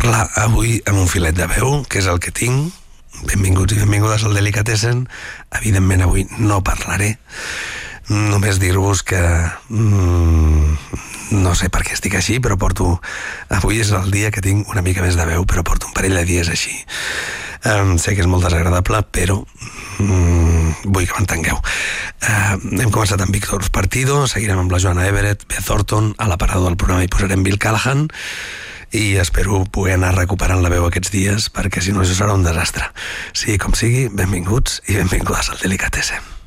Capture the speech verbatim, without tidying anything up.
parlar avui amb un filet de veu, que és el que tinc. Benvinguts i benvingudes al Delicatessen. Evidentment avui no parlaré, només dir-vos que mm, no sé per què estic així, però porto avui és el dia que tinc una mica més de veu, però porto un parell de dies així. Um, sé que és molt desagradable, però mm, vull que m'entengueu. Uh, hem començat amb Víctor Partido, seguirem amb la Joana Everett, Beth Orton, a l'aparador del programa hi posarem Bill Callahan, i espero poder anar recuperant la veu aquests dies, perquè si no això serà un desastre. Sigui com sigui, benvinguts i benvingudes al Delicatessen.